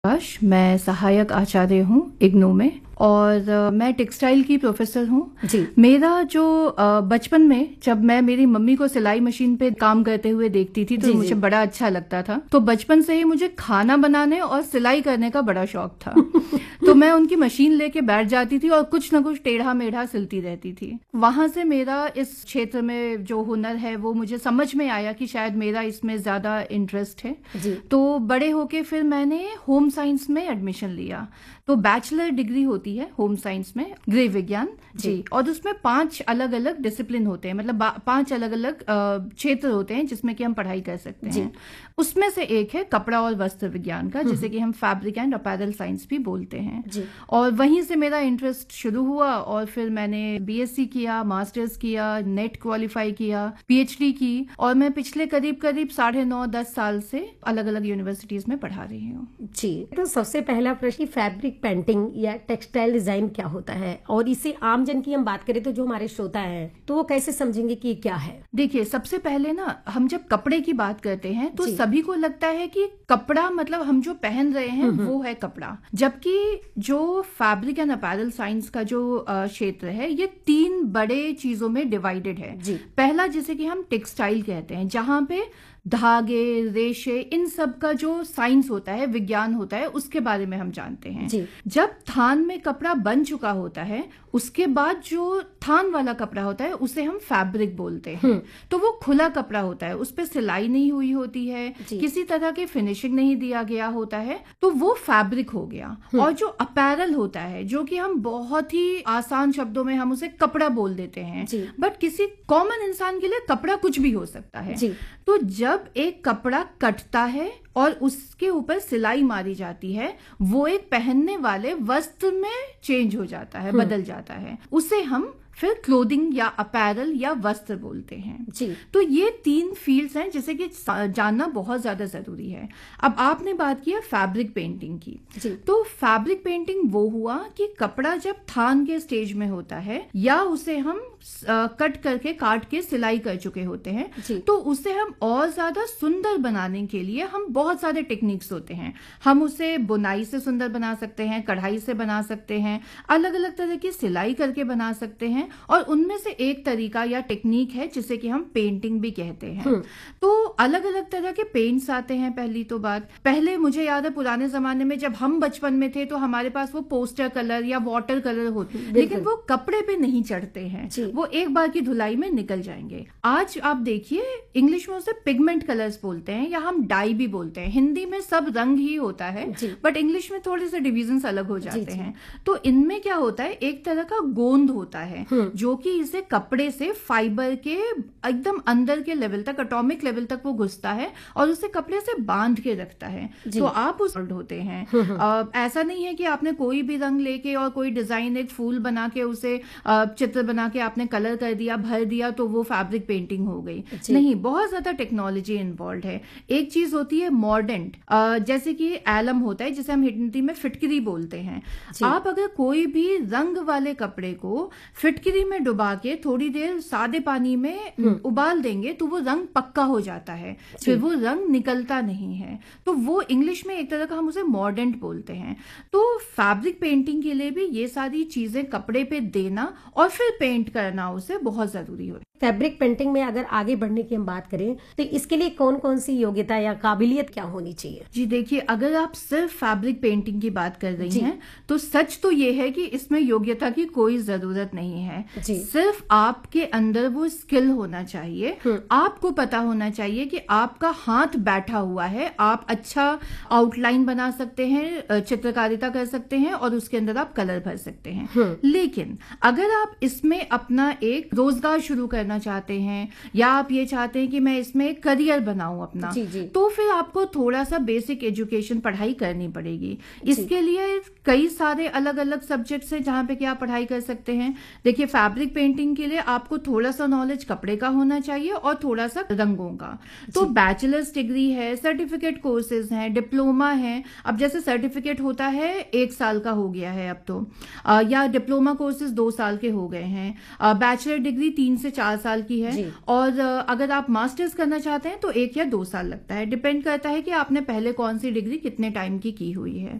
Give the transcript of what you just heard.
मैं सहायक आचार्य हूँ इग्नू में और मैं टेक्सटाइल की प्रोफेसर हूँ जी। मेरा जो बचपन में जब मैं मेरी मम्मी को सिलाई मशीन पे काम करते हुए देखती थी तो मुझे बड़ा अच्छा लगता था। तो बचपन से ही मुझे खाना बनाने और सिलाई करने का बड़ा शौक था। तो मैं उनकी मशीन लेके बैठ जाती थी और कुछ न कुछ टेढ़ा मेढ़ा सिलती रहती थी। वहां से मेरा इस क्षेत्र में जो हुनर है वो मुझे समझ में आया कि शायद मेरा इसमें ज्यादा इंटरेस्ट है जी। तो बड़े होके फिर मैंने होम साइंस में एडमिशन लिया। तो बैचलर डिग्री होती है होम साइंस में, गृह विज्ञान जी। और उसमें 5 अलग अलग डिसिप्लिन होते हैं, मतलब 5 अलग अलग क्षेत्र होते हैं जिसमें कि हम पढ़ाई कर सकते हैं। उसमें से एक है कपड़ा और वस्त्र विज्ञान का, जिसे कि हम फैब्रिक एंड अपैरल साइंस भी बोलते हैं जी। और वहीं से मेरा इंटरेस्ट शुरू हुआ और फिर मैंने बीएससी किया, मास्टर्स किया, नेट क्वालिफाई किया, पीएचडी की और मैं पिछले करीब 9.5-10 साल से अलग अलग यूनिवर्सिटीज में पढ़ा रही हूँ जी। तो सबसे पहला प्रश्न, फैब्रिक पेंटिंग या टेक्सटाइल डिजाइन क्या होता है, और इसे आम जन की हम बात करें तो जो हमारे श्रोता हैं तो वो कैसे समझेंगे कि क्या है? देखिए, सबसे पहले ना हम जब कपड़े की बात करते हैं तो सभी को लगता है कि कपड़ा मतलब हम जो पहन रहे हैं वो है कपड़ा, जबकि जो फैब्रिक एंड अपैरल साइंस का जो क्षेत्र है ये 3 बड़े चीजों में डिवाइडेड है जी। पहला जिसे कि हम टेक्सटाइल कहते हैं, जहां पे धागे, रेशे, इन सब का जो साइंस होता है, विज्ञान होता है, उसके बारे में हम जानते हैं जी। जब थान में कपड़ा बन चुका होता है उसके बाद जो थान वाला कपड़ा होता है उसे हम फैब्रिक बोलते हैं। तो वो खुला कपड़ा होता है, उस पे सिलाई नहीं हुई होती है, किसी तरह की फिनिशिंग नहीं दिया गया होता है, तो वो फैब्रिक हो गया। और जो अपैरल होता है, जो कि हम बहुत ही आसान शब्दों में हम उसे कपड़ा बोल देते हैं, बट किसी कॉमन इंसान के लिए कपड़ा कुछ भी हो सकता है। तो जब एक कपड़ा कटता है और उसके ऊपर सिलाई मारी जाती है, वो एक पहनने वाले वस्त्र में चेंज हो जाता है, बदल जाता है, उसे हम फिर क्लोथिंग या अपैरल या वस्त्र बोलते हैं जी। तो ये 3 फील्ड्स हैं जिसे कि जानना बहुत ज्यादा जरूरी है। अब आपने बात किया फैब्रिक पेंटिंग की जी। तो फैब्रिक पेंटिंग वो हुआ कि कपड़ा जब थान के स्टेज में होता है या उसे हम काट के सिलाई कर चुके होते हैं, तो उसे हम और ज्यादा सुंदर बनाने के लिए हम बहुत सारे टेक्निक्स होते हैं। हम उसे बुनाई से सुंदर बना सकते हैं, कढ़ाई से बना सकते हैं, अलग अलग तरह की सिलाई करके बना सकते हैं, और उनमें से एक तरीका या टेक्निक है जिसे कि हम पेंटिंग भी कहते हैं। तो अलग अलग तरह के पेंट्स आते हैं। पहली तो बात, पहले मुझे याद है पुराने जमाने में जब हम बचपन में थे तो हमारे पास वो पोस्टर कलर या वाटर कलर होते, लेकिन वो कपड़े पे नहीं चढ़ते हैं, वो एक बार की धुलाई में निकल जाएंगे। आज आप देखिए, इंग्लिश में उसे पिगमेंट कलर्स बोलते हैं या हम डाई भी बोलते हैं। हिंदी में सब रंग ही होता है, बट इंग्लिश में थोड़े से डिविजन्स अलग हो जाते हैं। तो इनमें क्या होता है, एक तरह का गोंद होता है जो कि इसे कपड़े से फाइबर के एकदम अंदर के लेवल तक, एटॉमिक लेवल तक वो घुसता है और उसे कपड़े से बांध के रखता है। तो आप उस होते हैं। ऐसा नहीं है कि आपने कोई भी रंग लेके और कोई डिजाइन, एक फूल बना के उसे चित्र बना के आपने कलर कर दिया, भर दिया, तो वो फैब्रिक पेंटिंग हो गई। नहीं, बहुत ज्यादा टेक्नोलॉजी इन्वॉल्व है। एक चीज होती है मॉर्डेंट, जैसे कि एलम होता है जिसे हम हिंदी में फिटकरी बोलते हैं। आप अगर कोई भी रंग वाले कपड़े को फिटकरी में डुबा के थोड़ी देर सादे पानी में उबाल देंगे तो वो रंग पक्का हो जाता है, फिर वो रंग निकलता नहीं है। तो वो इंग्लिश में एक तरह का हम उसे मॉर्डेंट बोलते हैं। तो फैब्रिक पेंटिंग के लिए भी ये सारी चीजें कपड़े पे देना और फिर पेंट करना उसे बहुत जरूरी हो। फैब्रिक पेंटिंग में अगर आगे बढ़ने की हम बात करें तो इसके लिए कौन कौन सी योग्यता या काबिलियत क्या होनी चाहिए? जी देखिए, अगर आप सिर्फ फैब्रिक पेंटिंग की बात कर रही हैं तो सच तो ये है कि इसमें योग्यता की कोई जरूरत नहीं है। सिर्फ आपके अंदर वो स्किल होना चाहिए। आपको पता होना चाहिए कि आपका हाथ बैठा हुआ है, आप अच्छा आउटलाइन बना सकते हैं, चित्रकारिता कर सकते हैं और उसके अंदर आप कलर भर सकते हैं। लेकिन अगर आप इसमें अपना एक रोजगार शुरू करना चाहते हैं या आप ये चाहते हैं कि मैं इसमें करियर बनाऊं अपना, तो फिर आपको थोड़ा सा बेसिक एजुकेशन पढ़ाई करनी पड़ेगी। इसके लिए कई सारे अलग अलग सब्जेक्ट्स हैं जहां पे कि आप पढ़ाई कर सकते हैं। देखिए, फैब्रिक पेंटिंग के लिए आपको थोड़ा सा नॉलेज कपड़े का होना चाहिए और थोड़ा सा रंगों का। तो बैचलर्स डिग्री है, सर्टिफिकेट कोर्सेज हैं, डिप्लोमा है। अब जैसे सर्टिफिकेट होता है 1 साल का हो गया है अब तो, या डिप्लोमा कोर्सेज 2 साल के हो गए हैं। बैचलर डिग्री 3 से 4 साल की है, और अगर आप मास्टर्स करना चाहते हैं तो 1 या 2 साल लगता है। डिपेंड करता है कि आपने पहले कौन सी डिग्री कितने टाइम की हुई है।